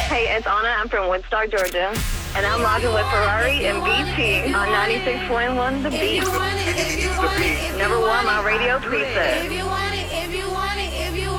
Hey, it's Anna. I'm from Woodstock, Georgia. And I'm rocking with Ferrari and BT on 96.1 The Beat. Number one, my radio preset.